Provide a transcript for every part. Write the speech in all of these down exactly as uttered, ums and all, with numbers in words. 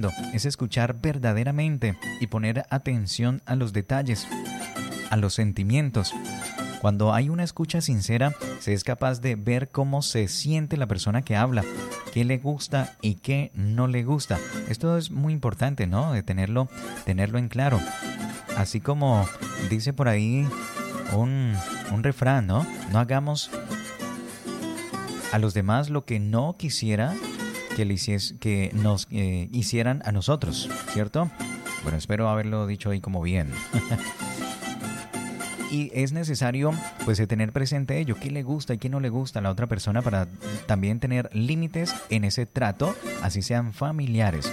profundo, es escuchar verdaderamente y poner atención a los detalles, a los sentimientos. Cuando hay una escucha sincera, se es capaz de ver cómo se siente la persona que habla, qué le gusta y qué no le gusta. Esto es muy importante, ¿no? De tenerlo, tenerlo en claro. Así como dice por ahí un, un refrán, ¿no? No hagamos a los demás lo que no quisiera que, le hicies, que nos eh, hicieran a nosotros, ¿cierto? Bueno, espero haberlo dicho ahí como bien. Y es necesario pues tener presente ello, qué le gusta y qué no le gusta a la otra persona para también tener límites en ese trato, así sean familiares.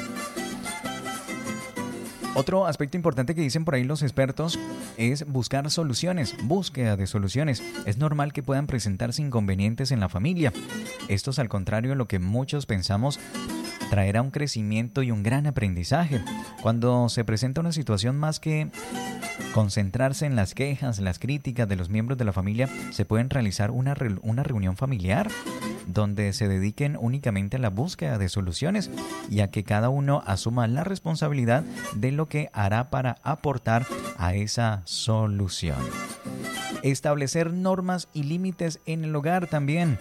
Otro aspecto importante que dicen por ahí los expertos es buscar soluciones, búsqueda de soluciones. Es normal que puedan presentarse inconvenientes en la familia. Estos, al contrario de lo que muchos pensamos, traerá un crecimiento y un gran aprendizaje. Cuando se presenta una situación, más que concentrarse en las quejas, las críticas de los miembros de la familia, se pueden realizar una, re- una reunión familiar donde se dediquen únicamente a la búsqueda de soluciones y a que cada uno asuma la responsabilidad de lo que hará para aportar a esa solución. Establecer normas y límites en el hogar también.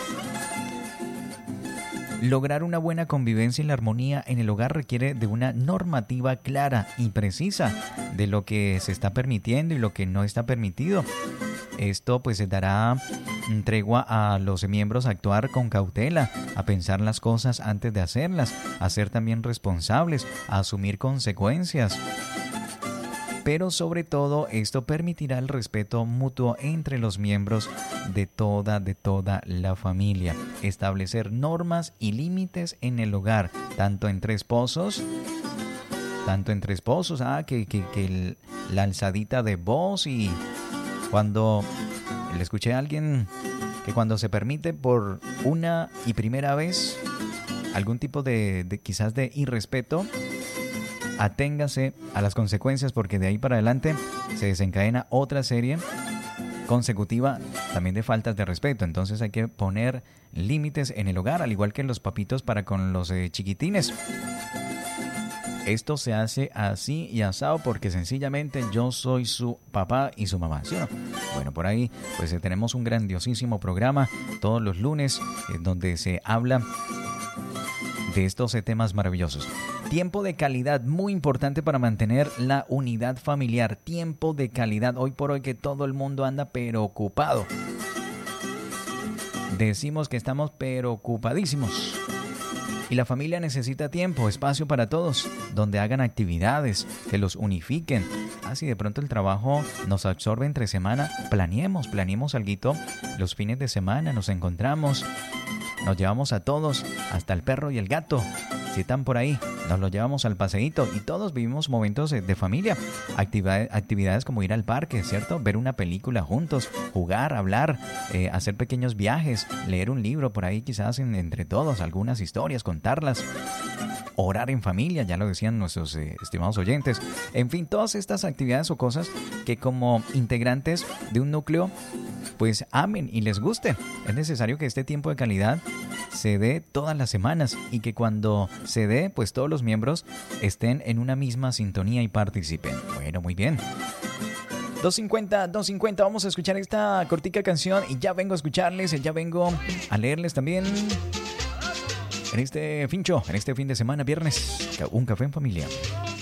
Lograr una buena convivencia y la armonía en el hogar requiere de una normativa clara y precisa de lo que se está permitiendo y lo que no está permitido. Esto pues se dará tregua a los miembros a actuar con cautela, a pensar las cosas antes de hacerlas, a ser también responsables, a asumir consecuencias. Pero sobre todo esto permitirá el respeto mutuo entre los miembros de toda, de toda la familia. Establecer normas y límites en el hogar, tanto entre esposos, tanto entre esposos, ah, que, que, que el, la alzadita de voz y cuando le escuché a alguien que cuando se permite por una y primera vez algún tipo de, de quizás de irrespeto, aténgase a las consecuencias porque de ahí para adelante se desencadena otra serie consecutiva también de faltas de respeto. Entonces hay que poner límites en el hogar, al igual que los papitos para con los eh, chiquitines. Esto se hace así y asado porque sencillamente yo soy su papá y su mamá, ¿sí o no? Bueno, por ahí pues eh, tenemos un grandiosísimo programa todos los lunes en donde se habla de estos temas maravillosos. Tiempo de calidad, muy importante para mantener la unidad familiar. Tiempo de calidad, hoy por hoy que todo el mundo anda pero ocupado. Decimos que estamos pero ocupadísimos. Y la familia necesita tiempo, espacio para todos, donde hagan actividades que los unifiquen. Ah, si de pronto el trabajo nos absorbe entre semana, planeemos, planeemos alguito. Los fines de semana nos encontramos, nos llevamos a todos, hasta el perro y el gato. Si están por ahí, nos los llevamos al paseíto y todos vivimos momentos de, de familia. Actividades, actividades como ir al parque, ¿cierto? Ver una película juntos, jugar, hablar, eh, hacer pequeños viajes, leer un libro por ahí quizás en, entre todos, algunas historias, contarlas. Orar en familia, ya lo decían nuestros eh, estimados oyentes. En fin, todas estas actividades o cosas que como integrantes de un núcleo pues amen y les guste. Es necesario que este tiempo de calidad se dé todas las semanas y que cuando se dé, pues todos los miembros estén en una misma sintonía y participen. Bueno, muy bien. dos cincuenta, dos cincuenta, vamos a escuchar esta cortica canción y ya vengo a escucharles, ya vengo a leerles también en este fincho, en este fin de semana, viernes, un café en familia.